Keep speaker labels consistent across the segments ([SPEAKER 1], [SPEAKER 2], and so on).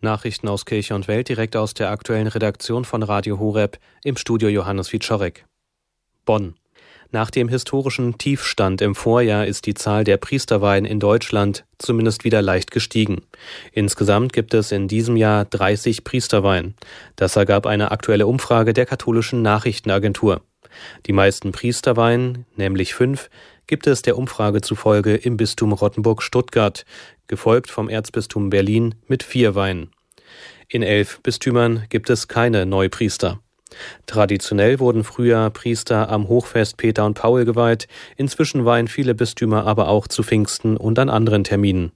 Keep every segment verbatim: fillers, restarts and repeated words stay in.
[SPEAKER 1] Nachrichten aus Kirche und Welt direkt aus der aktuellen Redaktion von Radio Horeb, im Studio Johannes Wieczorek. Bonn. Nach dem historischen Tiefstand im Vorjahr ist die Zahl der Priesterweihen in Deutschland zumindest wieder leicht gestiegen. Insgesamt gibt es in diesem Jahr dreißig Priesterweihen. Das ergab eine aktuelle Umfrage der katholischen Nachrichtenagentur. Die meisten Priesterweihen, nämlich fünf, gibt es der Umfrage zufolge im Bistum Rottenburg-Stuttgart, gefolgt vom Erzbistum Berlin mit vier Weihen. In elf Bistümern gibt es keine Neupriester. Traditionell wurden früher Priester am Hochfest Peter und Paul geweiht, inzwischen weihen viele Bistümer aber auch zu Pfingsten und an anderen Terminen.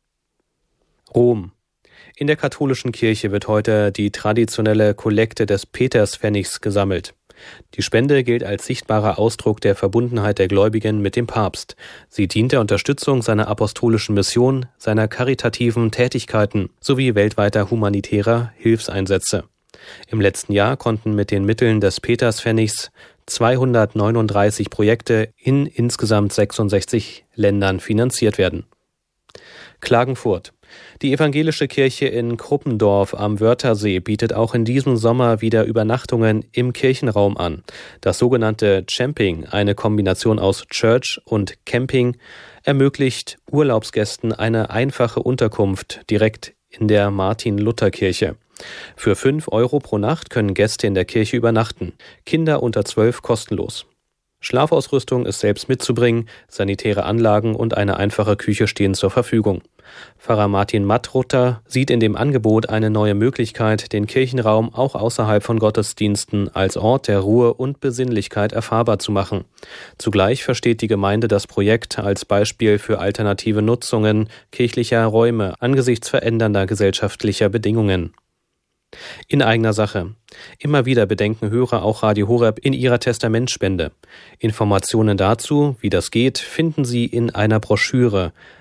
[SPEAKER 1] Rom. In der katholischen Kirche wird heute die traditionelle Kollekte des Peterspfennigs gesammelt. Die Spende gilt als sichtbarer Ausdruck der Verbundenheit der Gläubigen mit dem Papst. Sie dient der Unterstützung seiner apostolischen Mission, seiner karitativen Tätigkeiten sowie weltweiter humanitärer Hilfseinsätze. Im letzten Jahr konnten mit den Mitteln des Peterspfennigs zweihundertneununddreißig Projekte in insgesamt sechsundsechzig Ländern finanziert werden. Klagenfurt. Die evangelische Kirche in Kruppendorf am Wörthersee bietet auch in diesem Sommer wieder Übernachtungen im Kirchenraum an. Das sogenannte Champing, eine Kombination aus Church und Camping, ermöglicht Urlaubsgästen eine einfache Unterkunft direkt in der Martin-Luther-Kirche. Für fünf Euro pro Nacht können Gäste in der Kirche übernachten, Kinder unter zwölf kostenlos. Schlafausrüstung ist selbst mitzubringen, sanitäre Anlagen und eine einfache Küche stehen zur Verfügung. Pfarrer Martin Mattruther sieht in dem Angebot eine neue Möglichkeit, den Kirchenraum auch außerhalb von Gottesdiensten als Ort der Ruhe und Besinnlichkeit erfahrbar zu machen. Zugleich versteht die Gemeinde das Projekt als Beispiel für alternative Nutzungen kirchlicher Räume angesichts verändernder gesellschaftlicher Bedingungen. In eigener Sache. Immer wieder bedenken Hörer auch Radio Horeb in ihrer Testamentspende. Informationen dazu, wie das geht, finden Sie in einer Broschüre